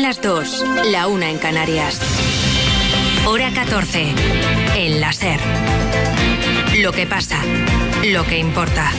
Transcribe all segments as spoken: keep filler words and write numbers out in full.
las dos, la una en Canarias. Hora catorce, en la SER. Lo que pasa, lo que importa.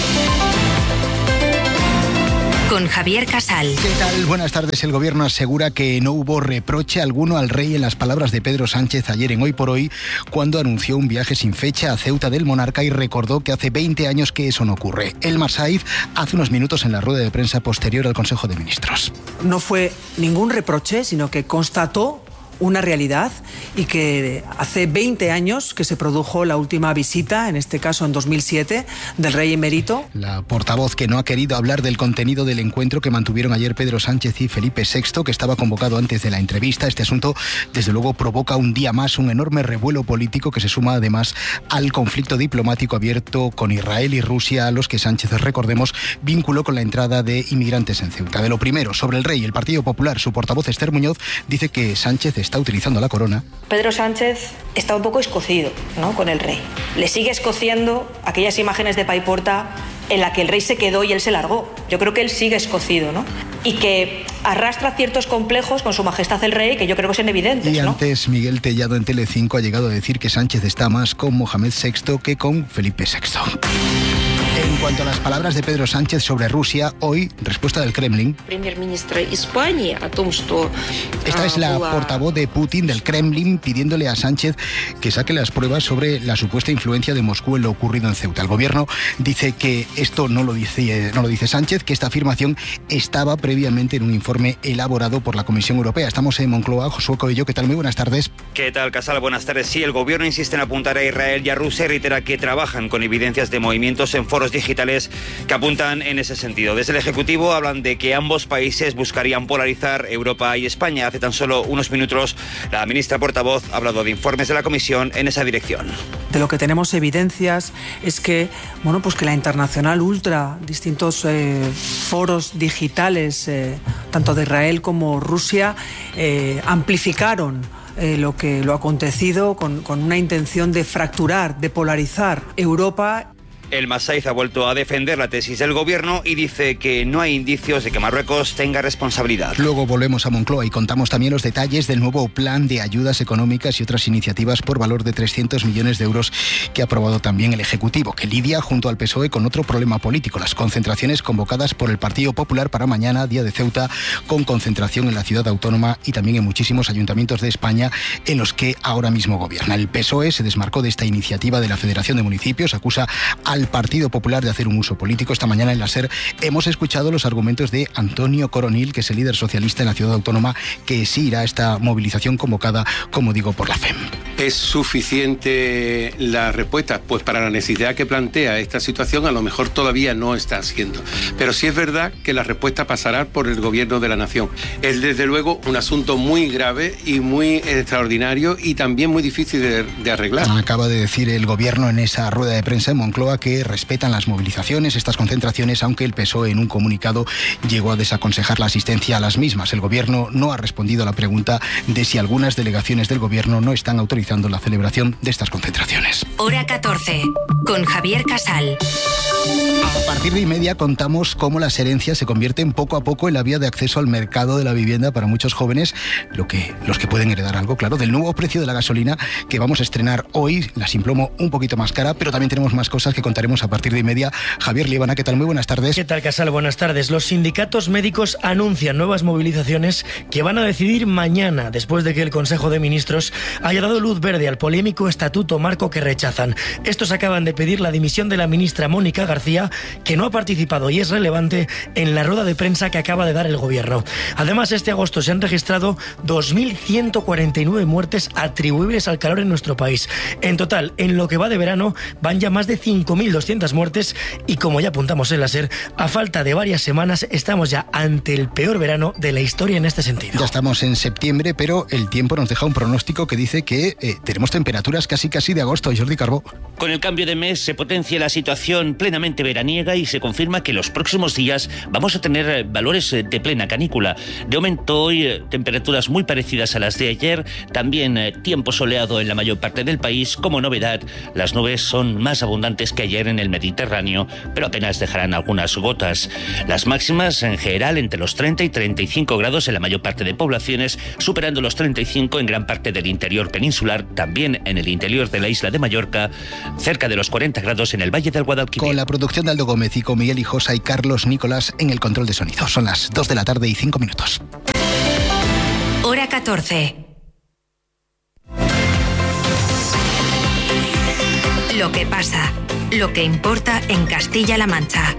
Con Javier Casal. ¿Qué tal? Buenas tardes. El gobierno asegura que no hubo reproche alguno al rey en las palabras de Pedro Sánchez ayer en Hoy por Hoy, cuando anunció un viaje sin fecha a Ceuta del monarca y recordó que hace veinte años que eso no ocurre. Elmar Saíz hace unos minutos en la rueda de prensa posterior al Consejo de Ministros. No fue ningún reproche, sino que constató una realidad y que hace veinte años que se produjo la última visita, en este caso en dos mil siete, del rey emérito. La portavoz que no ha querido hablar del contenido del encuentro que mantuvieron ayer Pedro Sánchez y Felipe sexto, que estaba convocado antes de la entrevista. Este asunto, desde luego, provoca un día más un enorme revuelo político que se suma además al conflicto diplomático abierto con Israel y Rusia, a los que Sánchez, recordemos, vinculó con la entrada de inmigrantes en Ceuta. De lo primero, sobre el rey, el Partido Popular, su portavoz Esther Muñoz dice que Sánchez está utilizando la corona. Pedro Sánchez está un poco escocido, ¿no?, con el rey. Le sigue escociendo aquellas imágenes de Paiporta en la que el rey se quedó y él se largó. Yo creo que él sigue escocido, ¿no? Y que arrastra ciertos complejos con su majestad el rey que yo creo que son evidentes, Y ¿no? antes, Miguel Tellado en Telecinco ha llegado a decir que Sánchez está más con Mohamed sexto que con Felipe sexto. En cuanto a las palabras de Pedro Sánchez sobre Rusia, hoy, respuesta del Kremlin. Esta es la portavoz de Putin del Kremlin pidiéndole a Sánchez que saque las pruebas sobre la supuesta influencia de Moscú en lo ocurrido en Ceuta. El gobierno dice que esto no lo dice, no lo dice Sánchez, que esta afirmación estaba previamente en un informe elaborado por la Comisión Europea. Estamos en Moncloa. Josué Coello, ¿qué tal? Muy buenas tardes. ¿Qué tal, Casal? Buenas tardes. Sí, el gobierno insiste en apuntar a Israel y a Rusia y reitera que trabajan con evidencias de movimientos en foros digitales que apuntan en ese sentido. Desde el Ejecutivo hablan de que ambos países buscarían polarizar Europa y España. Hace tan solo unos minutos la ministra portavoz ha hablado de informes de la Comisión en esa dirección. De lo que tenemos evidencias es que, bueno, pues que la Internacional Ultra, distintos eh, foros digitales, eh, tanto de Israel como Rusia, eh, amplificaron Eh, lo que lo acontecido con, con una intención de fracturar, de polarizar Europa. El Masaiz ha vuelto a defender la tesis del gobierno y dice que no hay indicios de que Marruecos tenga responsabilidad. Luego volvemos a Moncloa y contamos también los detalles del nuevo plan de ayudas económicas y otras iniciativas por valor de trescientos millones de euros que ha aprobado también el Ejecutivo, que lidia junto al P S O E con otro problema político, las concentraciones convocadas por el Partido Popular para mañana, Día de Ceuta, con concentración en la ciudad autónoma y también en muchísimos ayuntamientos de España en los que ahora mismo gobierna. El P S O E se desmarcó de esta iniciativa de la Federación de Municipios, acusa al Partido Popular de hacer un uso político. Esta mañana en la SER hemos escuchado los argumentos de Antonio Coronil, que es el líder socialista en la ciudad autónoma, que sí irá a esta movilización convocada, como digo, por la F E M. ¿Es suficiente la respuesta? Pues para la necesidad que plantea esta situación a lo mejor todavía no está siendo. Pero sí es verdad que la respuesta pasará por el gobierno de la nación. Es desde luego un asunto muy grave y muy extraordinario y también muy difícil de, de arreglar. Acaba de decir el gobierno en esa rueda de prensa en Moncloa que respetan las movilizaciones, estas concentraciones, aunque el P S O E en un comunicado llegó a desaconsejar la asistencia a las mismas. El gobierno no ha respondido a la pregunta de si algunas delegaciones del gobierno no están autorizando la celebración de estas concentraciones. Hora catorce, con Javier Casal. A partir de y media contamos cómo las herencias se convierten poco a poco en la vía de acceso al mercado de la vivienda para muchos jóvenes, lo que, los que pueden heredar algo, claro, del nuevo precio de la gasolina que vamos a estrenar hoy, la sin plomo un poquito más cara, pero también tenemos más cosas que contaremos a partir de y media. Javier Líbana, ¿qué tal? Muy buenas tardes. ¿Qué tal, Casal? Buenas tardes. Los sindicatos médicos anuncian nuevas movilizaciones que van a decidir mañana, después de que el Consejo de Ministros haya dado luz verde al polémico estatuto marco que rechazan. Estos acaban de pedir la dimisión de la ministra Mónica García, que no ha participado y es relevante en la rueda de prensa que acaba de dar el gobierno. Además, este agosto se han registrado dos mil ciento cuarenta y nueve muertes atribuibles al calor en nuestro país. En total, en lo que va de verano, van ya más de cinco mil doscientas muertes y, como ya apuntamos en la SER, a falta de varias semanas estamos ya ante el peor verano de la historia en este sentido. Ya estamos en septiembre, pero el tiempo nos deja un pronóstico que dice que eh, tenemos temperaturas casi casi de agosto. Jordi Carbó. Con el cambio de mes se potencia la situación plenamente veraniega y se confirma que los próximos días vamos a tener valores de plena canícula. De momento hoy temperaturas muy parecidas a las de ayer, también tiempo soleado en la mayor parte del país. Como novedad, las nubes son más abundantes que ayer en el Mediterráneo, pero apenas dejarán algunas gotas. Las máximas en general entre los treinta y treinta y cinco grados en la mayor parte de poblaciones, superando los treinta y cinco en gran parte del interior peninsular, también en el interior de la isla de Mallorca, cerca de los cuarenta grados en el Valle del Guadalquivir. Con la producción de Aldo Gómez y con Miguel Hijosa y Carlos Nicolás en el control de sonido. Son las dos de la tarde y cinco minutos. Hora catorce. Lo que pasa, lo que importa en Castilla-La Mancha.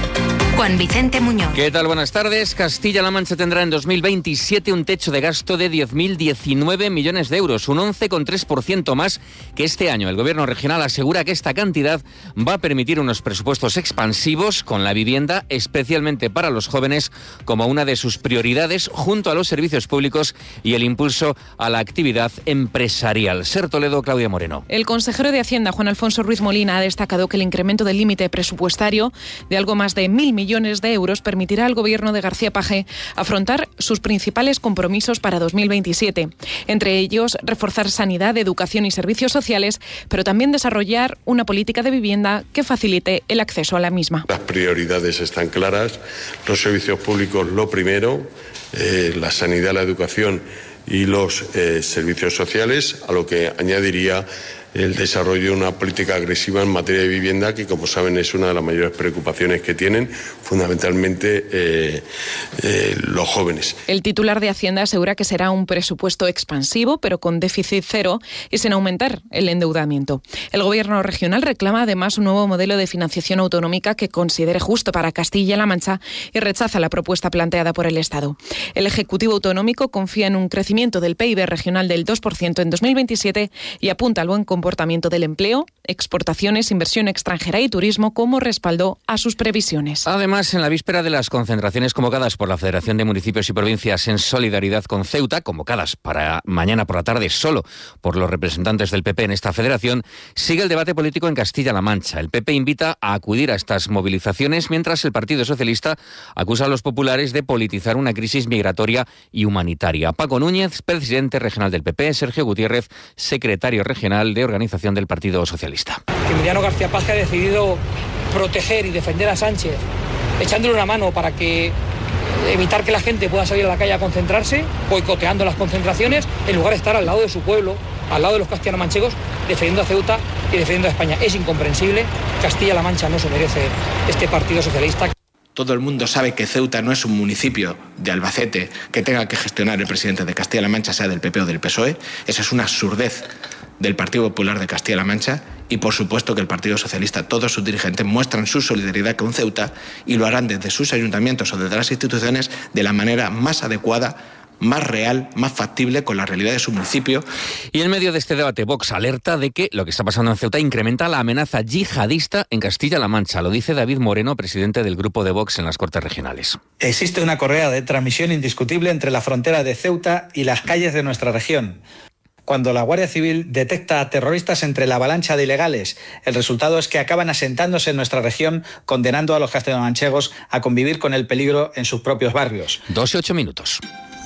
Juan Vicente Muñoz. ¿Qué tal? Buenas tardes. Castilla-La Mancha tendrá en dos mil veintisiete un techo de gasto de diez mil diecinueve millones de euros, un once coma tres por ciento más que este año. El Gobierno regional asegura que esta cantidad va a permitir unos presupuestos expansivos con la vivienda, especialmente para los jóvenes, como una de sus prioridades, junto a los servicios públicos y el impulso a la actividad empresarial. Ser Toledo, Claudia Moreno. El consejero de Hacienda, Juan Alfonso Ruiz Molina, ha destacado que el incremento del límite presupuestario de algo más de mil millones millones de euros permitirá al Gobierno de García Paje afrontar sus principales compromisos para dos mil veintisiete. Entre ellos, reforzar sanidad, educación y servicios sociales, pero también desarrollar una política de vivienda que facilite el acceso a la misma. Las prioridades están claras, los servicios públicos lo primero, eh, la sanidad, la educación y los eh, servicios sociales, a lo que añadiría el desarrollo de una política agresiva en materia de vivienda, que como saben es una de las mayores preocupaciones que tienen fundamentalmente eh, eh, los jóvenes. El titular de Hacienda asegura que será un presupuesto expansivo, pero con déficit cero y sin aumentar el endeudamiento. El Gobierno regional reclama además un nuevo modelo de financiación autonómica que considere justo para Castilla-La Mancha y rechaza la propuesta planteada por el Estado. El Ejecutivo Autonómico confía en un crecimiento del P I B regional del dos por ciento en dos mil veintisiete y apunta al buen comportamiento comportamiento del empleo, exportaciones, inversión extranjera y turismo como respaldo a sus previsiones. Además, en la víspera de las concentraciones convocadas por la Federación de Municipios y Provincias en solidaridad con Ceuta, convocadas para mañana por la tarde solo por los representantes del P P en esta federación, sigue el debate político en Castilla-La Mancha. El P P invita a acudir a estas movilizaciones, mientras el Partido Socialista acusa a los populares de politizar una crisis migratoria y humanitaria. Paco Núñez, presidente regional del P P, Sergio Gutiérrez, secretario regional de organización del Partido Socialista. Emiliano García Paje ha decidido proteger y defender a Sánchez, echándole una mano para que evitar que la gente pueda salir a la calle a concentrarse, boicoteando las concentraciones, en lugar de estar al lado de su pueblo, al lado de los castellano-manchegos, defendiendo a Ceuta y defendiendo a España. Es incomprensible. Castilla-La Mancha no se merece este Partido Socialista. Todo el mundo sabe que Ceuta no es un municipio de Albacete que tenga que gestionar el presidente de Castilla-La Mancha, sea del P P o del P S O E. Esa es una absurdez del Partido Popular de Castilla-La Mancha y, por supuesto, que el Partido Socialista, todos sus dirigentes muestran su solidaridad con Ceuta y lo harán desde sus ayuntamientos o desde las instituciones de la manera más adecuada, más real, más factible con la realidad de su municipio. Y en medio de este debate, Vox alerta de que lo que está pasando en Ceuta incrementa la amenaza yihadista en Castilla-La Mancha. Lo dice David Moreno, presidente del grupo de Vox en las Cortes Regionales. Existe una correa de transmisión indiscutible entre la frontera de Ceuta y las calles de nuestra región. Cuando la Guardia Civil detecta a terroristas entre la avalancha de ilegales, el resultado es que acaban asentándose en nuestra región, condenando a los castellanomanchegos a convivir con el peligro en sus propios barrios. Dos y ocho minutos.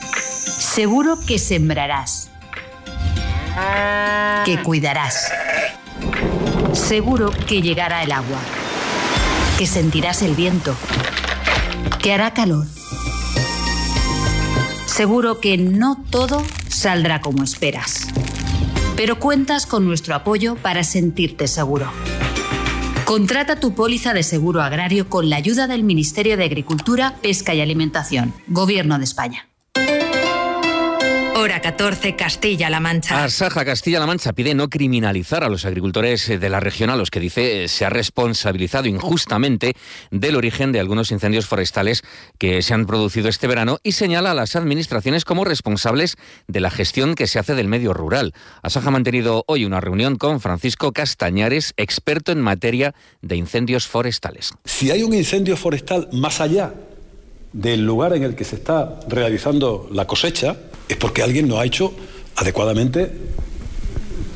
Seguro que sembrarás, que cuidarás. Seguro que llegará el agua, que sentirás el viento, que hará calor. Seguro que no todo saldrá como esperas, pero cuentas con nuestro apoyo para sentirte seguro. Contrata tu póliza de seguro agrario con la ayuda del Ministerio de Agricultura, Pesca y Alimentación, Gobierno de España. Hora catorce, Castilla-La Mancha. Asaja Castilla-La Mancha pide no criminalizar a los agricultores de la región, a los que dice se ha responsabilizado injustamente del origen de algunos incendios forestales que se han producido este verano, y señala a las administraciones como responsables de la gestión que se hace del medio rural. Asaja ha mantenido hoy una reunión con Francisco Castañares, experto en materia de incendios forestales. Si hay un incendio forestal más allá del lugar en el que se está realizando la cosecha, es porque alguien no ha hecho adecuadamente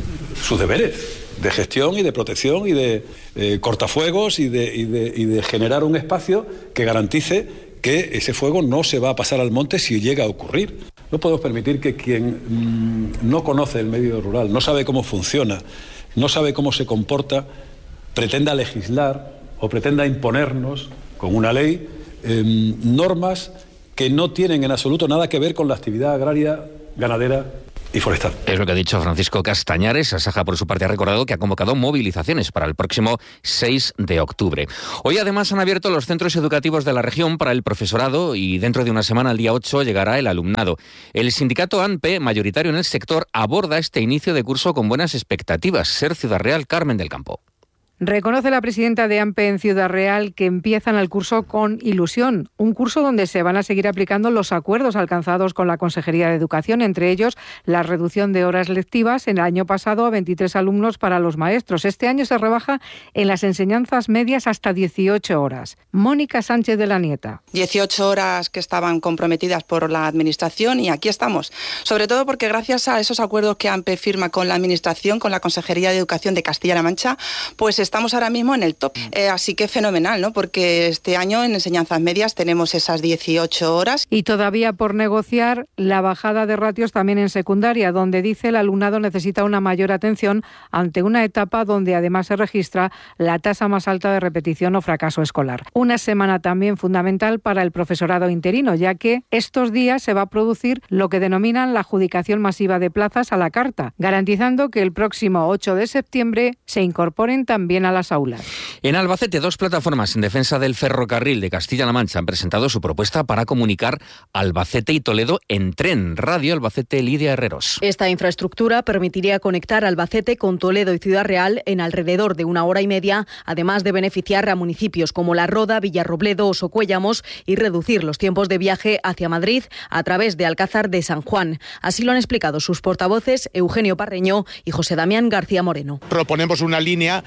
sus deberes de gestión y de protección y de eh, cortafuegos y de, y, de, y de generar un espacio que garantice que ese fuego no se va a pasar al monte si llega a ocurrir. No podemos permitir que quien mmm, no conoce el medio rural, no sabe cómo funciona, no sabe cómo se comporta, pretenda legislar o pretenda imponernos con una ley eh, normas que no tienen en absoluto nada que ver con la actividad agraria, ganadera y forestal. Es lo que ha dicho Francisco Castañares. Asaja, por su parte, ha recordado que ha convocado movilizaciones para el próximo seis de octubre. Hoy, además, han abierto los centros educativos de la región para el profesorado y dentro de una semana, el día ocho, llegará el alumnado. El sindicato ANPE, mayoritario en el sector, aborda este inicio de curso con buenas expectativas. Ser Ciudad Real, Carmen del Campo. Reconoce la presidenta de ANPE en Ciudad Real que empiezan el curso con ilusión, un curso donde se van a seguir aplicando los acuerdos alcanzados con la Consejería de Educación, entre ellos la reducción de horas lectivas en el año pasado a veintitrés alumnos para los maestros. Este año se rebaja en las enseñanzas medias hasta dieciocho horas. Mónica Sánchez de la Nieta. dieciocho horas que estaban comprometidas por la Administración y aquí estamos, sobre todo porque gracias a esos acuerdos que ANPE firma con la Administración, con la Consejería de Educación de Castilla-La Mancha, pues estamos ahora mismo en el top. Eh, así que fenomenal, ¿no? Porque este año en enseñanzas medias tenemos esas dieciocho horas. Y todavía por negociar la bajada de ratios también en secundaria, donde dice el alumnado necesita una mayor atención ante una etapa donde además se registra la tasa más alta de repetición o fracaso escolar. Una semana también fundamental para el profesorado interino, ya que estos días se va a producir lo que denominan la adjudicación masiva de plazas a la carta, garantizando que el próximo ocho de septiembre se incorporen también a las aulas. En Albacete, dos plataformas en defensa del ferrocarril de Castilla-La Mancha han presentado su propuesta para comunicar Albacete y Toledo en tren. Radio Albacete, Lidia Herreros. Esta infraestructura permitiría conectar Albacete con Toledo y Ciudad Real en alrededor de una hora y media, además de beneficiar a municipios como La Roda, Villarrobledo o Socuéllamos y reducir los tiempos de viaje hacia Madrid a través de Alcázar de San Juan. Así lo han explicado sus portavoces Eugenio Parreño y José Damián García Moreno. Proponemos una línea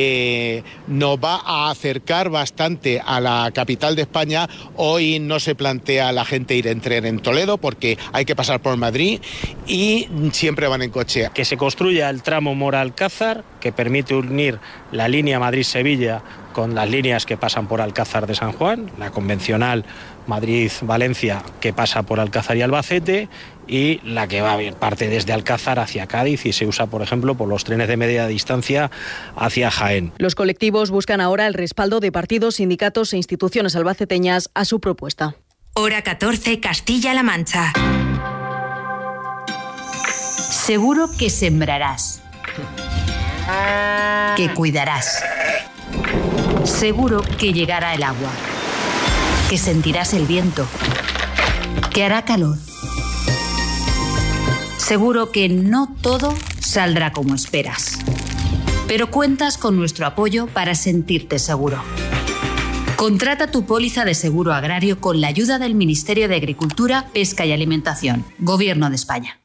que nos va a acercar bastante a la capital de España. Hoy no se plantea a la gente ir en tren en Toledo porque hay que pasar por Madrid y siempre van en coche. Que se construya el tramo Mora-Alcázar, que permite unir la línea Madrid-Sevilla con las líneas que pasan por Alcázar de San Juan, la convencional Madrid-Valencia que pasa por Alcázar y Albacete, y la que va parte desde Alcázar hacia Cádiz y se usa, por ejemplo, por los trenes de media distancia hacia Jaén. Los colectivos buscan ahora el respaldo de partidos, sindicatos e instituciones albaceteñas a su propuesta. Hora catorce, Castilla-La Mancha. Seguro que sembrarás, que cuidarás. Seguro que llegará el agua, que sentirás el viento, que hará calor. Seguro que no todo saldrá como esperas, pero cuentas con nuestro apoyo para sentirte seguro. Contrata tu póliza de seguro agrario con la ayuda del Ministerio de Agricultura, Pesca y Alimentación, Gobierno de España.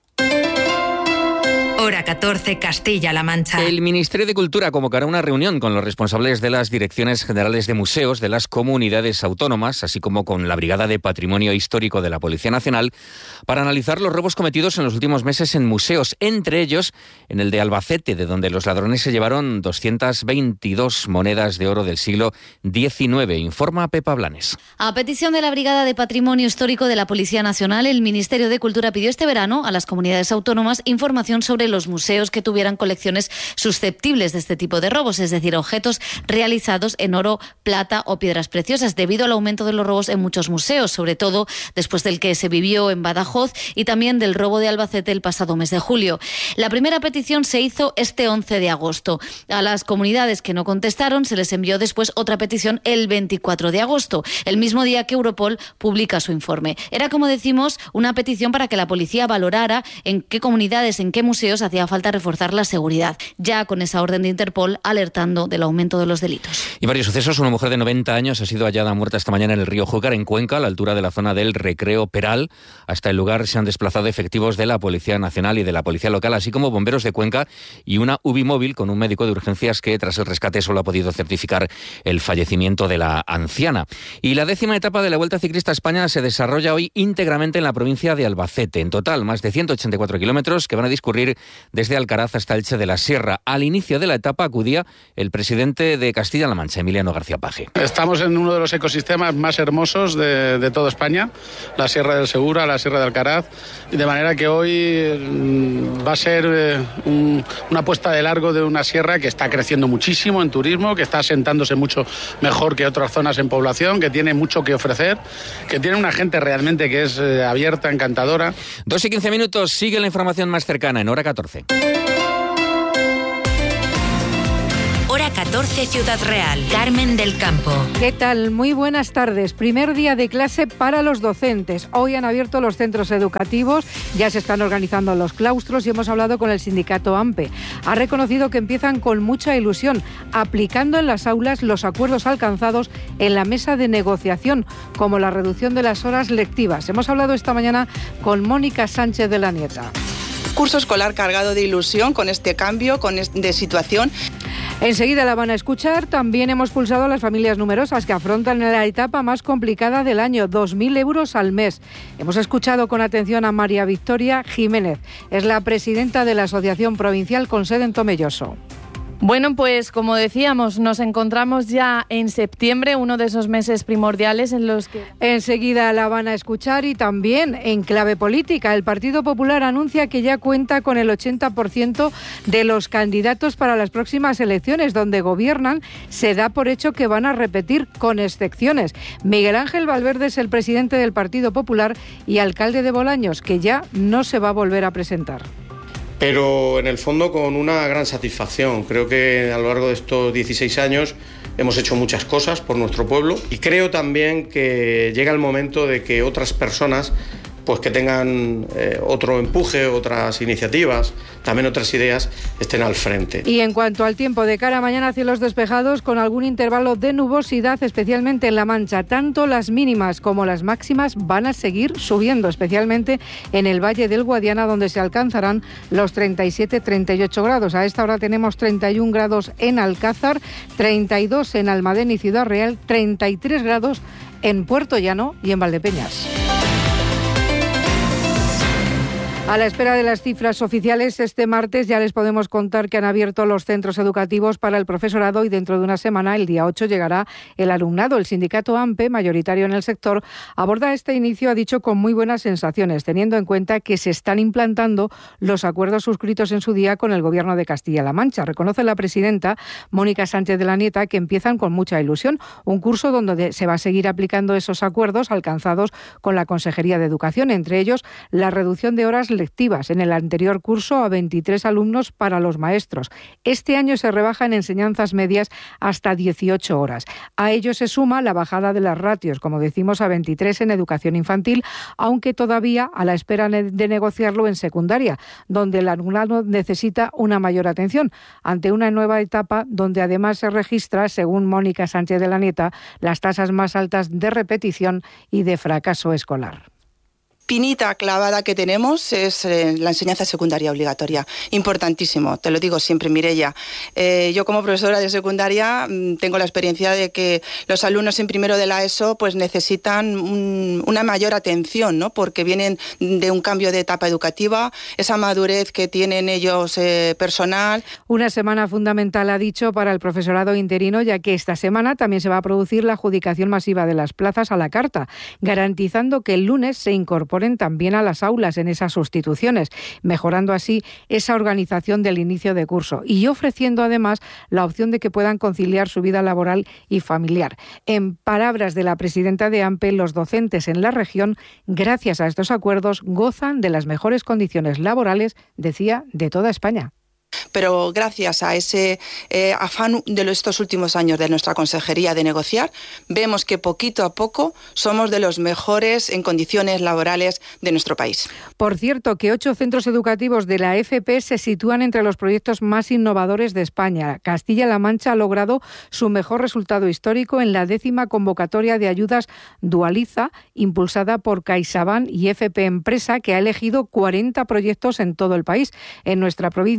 Hora catorce, Castilla-La Mancha. El Ministerio de Cultura convocará una reunión con los responsables de las direcciones generales de museos de las comunidades autónomas, así como con la Brigada de Patrimonio Histórico de la Policía Nacional, para analizar los robos cometidos en los últimos meses en museos, entre ellos en el de Albacete, de donde los ladrones se llevaron doscientas veintidós monedas de oro del siglo diecinueve, informa Pepa Blanes. A petición de la Brigada de Patrimonio Histórico de la Policía Nacional, el Ministerio de Cultura pidió este verano a las comunidades autónomas información sobre los museos que tuvieran colecciones susceptibles de este tipo de robos, es decir, objetos realizados en oro, plata o piedras preciosas, debido al aumento de los robos en muchos museos, sobre todo después del que se vivió en Badajoz y también del robo de Albacete el pasado mes de julio. La primera petición se hizo este once de agosto. A las comunidades que no contestaron se les envió después otra petición el veinticuatro de agosto, el mismo día que Europol publica su informe. Era, como decimos, una petición para que la policía valorara en qué comunidades, en qué museos hacía falta reforzar la seguridad, ya con esa orden de Interpol alertando del aumento de los delitos. Y varios sucesos. Una mujer de noventa años ha sido hallada muerta esta mañana en el río Júcar, en Cuenca, a la altura de la zona del Recreo Peral. Hasta el lugar se han desplazado efectivos de la Policía Nacional y de la Policía Local, así como bomberos de Cuenca y una U B I móvil con un médico de urgencias que, tras el rescate, solo ha podido certificar el fallecimiento de la anciana. Y la décima etapa de la Vuelta Ciclista a España se desarrolla hoy íntegramente en la provincia de Albacete. En total, más de ciento ochenta y cuatro kilómetros que van a discurrir desde Alcaraz hasta Elche de la Sierra. Al inicio de la etapa acudía el presidente de Castilla-La Mancha, Emiliano García Paje. Estamos en uno de los ecosistemas más hermosos de, de toda España, la Sierra del Segura, la Sierra de Alcaraz, de manera que hoy va a ser eh, un, una puesta de largo de una sierra que está creciendo muchísimo en turismo, que está asentándose mucho mejor que otras zonas en población, que tiene mucho que ofrecer, que tiene una gente realmente que es eh, abierta, encantadora. Dos y quince minutos, sigue la información más cercana en Hora catorce. Hora catorce, Ciudad Real. Carmen del Campo. ¿Qué tal? Muy buenas tardes. Primer día de clase para los docentes. Hoy han abierto los centros educativos, ya se están organizando los claustros y hemos hablado con el sindicato AMPE. Ha reconocido que empiezan con mucha ilusión, aplicando en las aulas los acuerdos alcanzados en la mesa de negociación, como la reducción de las horas lectivas. Hemos hablado esta mañana con Mónica Sánchez de la Nieta. Curso escolar cargado de ilusión con este cambio, con este, de situación. Enseguida la van a escuchar. También hemos pulsado a las familias numerosas que afrontan la etapa más complicada del año, dos mil euros al mes. Hemos escuchado con atención a María Victoria Jiménez. Es la presidenta de la Asociación Provincial con sede en Tomelloso. Bueno, pues como decíamos, nos encontramos ya en septiembre, uno de esos meses primordiales en los que... Enseguida la van a escuchar y también en clave política. El Partido Popular anuncia que ya cuenta con el ochenta por ciento de los candidatos para las próximas elecciones, donde gobiernan. Se da por hecho que van a repetir con excepciones. Miguel Ángel Valverde es el presidente del Partido Popular y alcalde de Bolaños, que ya no se va a volver a presentar. Pero en el fondo con una gran satisfacción. Creo que a lo largo de estos dieciséis años hemos hecho muchas cosas por nuestro pueblo y creo también que llega el momento de que otras personas pues que tengan eh, otro empuje, otras iniciativas, también otras ideas, estén al frente. Y en cuanto al tiempo, de cara a mañana, cielos despejados con algún intervalo de nubosidad, especialmente en La Mancha. Tanto las mínimas como las máximas van a seguir subiendo, especialmente en el Valle del Guadiana, donde se alcanzarán los treinta y siete a treinta y ocho grados. A esta hora tenemos treinta y un grados en Alcázar, treinta y dos en Almadén y Ciudad Real, treinta y tres grados en Puerto Llano y en Valdepeñas. A la espera de las cifras oficiales, este martes ya les podemos contar que han abierto los centros educativos para el profesorado y dentro de una semana, el día ocho, llegará el alumnado. El sindicato AMPE, mayoritario en el sector, aborda este inicio, ha dicho, con muy buenas sensaciones, teniendo en cuenta que se están implantando los acuerdos suscritos en su día con el Gobierno de Castilla-La Mancha. Reconoce la presidenta, Mónica Sánchez de la Nieta, que empiezan con mucha ilusión. Un curso donde se va a seguir aplicando esos acuerdos alcanzados con la Consejería de Educación, entre ellos la reducción de horas lectivas. En el anterior curso a veintitrés alumnos para los maestros. Este año se rebaja en enseñanzas medias hasta dieciocho horas. A ello se suma la bajada de las ratios, como decimos, a veintitrés en educación infantil, aunque todavía a la espera de negociarlo en secundaria, donde el alumnado necesita una mayor atención, ante una nueva etapa donde además se registra, según Mónica Sánchez de la Nieta, las tasas más altas de repetición y de fracaso escolar. Pinita clavada que tenemos es eh, la enseñanza secundaria obligatoria. Importantísimo, te lo digo siempre, Mireia. Eh, yo como profesora de secundaria mmm, tengo la experiencia de que los alumnos en primero de la ESO pues necesitan un, una mayor atención, ¿no? Porque vienen de un cambio de etapa educativa, esa madurez que tienen ellos eh, personal. Una semana fundamental, ha dicho, para el profesorado interino, ya que esta semana también se va a producir la adjudicación masiva de las plazas a la carta, garantizando que el lunes se incorpore también a las aulas en esas sustituciones, mejorando así esa organización del inicio de curso y ofreciendo además la opción de que puedan conciliar su vida laboral y familiar. En palabras de la presidenta de AMPE, los docentes en la región, gracias a estos acuerdos, gozan de las mejores condiciones laborales, decía, de toda España. Pero gracias a ese eh, afán de estos últimos años de nuestra consejería de negociar, vemos que poquito a poco somos de los mejores en condiciones laborales de nuestro país. Por cierto, que ocho centros educativos de la F P se sitúan entre los proyectos más innovadores de España. Castilla-La Mancha ha logrado su mejor resultado histórico en la décima convocatoria de ayudas Dualiza, impulsada por CaixaBank y F P Empresa, que ha elegido cuarenta proyectos en todo el país. En nuestra provincia se encuentra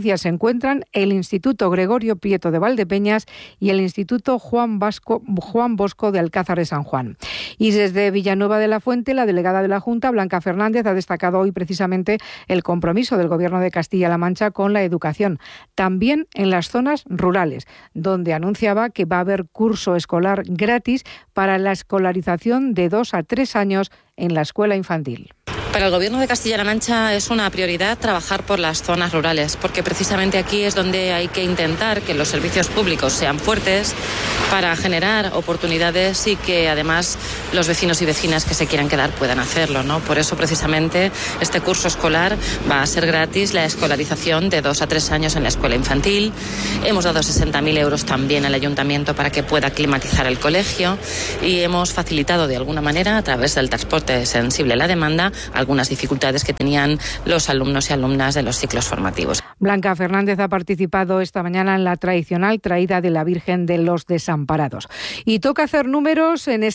encuentran el Instituto Gregorio Prieto de Valdepeñas y el Instituto Juan, Vasco, Juan Bosco de Alcázar de San Juan. Y desde Villanueva de la Fuente, la delegada de la Junta, Blanca Fernández, ha destacado hoy precisamente el compromiso del Gobierno de Castilla-La Mancha con la educación, también en las zonas rurales, donde anunciaba que va a haber curso escolar gratis para la escolarización de dos a tres años en la escuela infantil. Para el Gobierno de Castilla-La Mancha es una prioridad trabajar por las zonas rurales, porque precisamente aquí es donde hay que intentar que los servicios públicos sean fuertes para generar oportunidades y que además los vecinos y vecinas que se quieran quedar puedan hacerlo, ¿no? Por eso precisamente este curso escolar va a ser gratis, la escolarización de dos a tres años en la escuela infantil. Hemos dado sesenta mil euros también al ayuntamiento para que pueda climatizar el colegio y hemos facilitado de alguna manera a través del transporte sensible a la demanda algunas dificultades que tenían los alumnos y alumnas de los ciclos formativos. Blanca Fernández ha participado esta mañana en la tradicional traída de la Virgen de los Desamparados. Y toca hacer números en este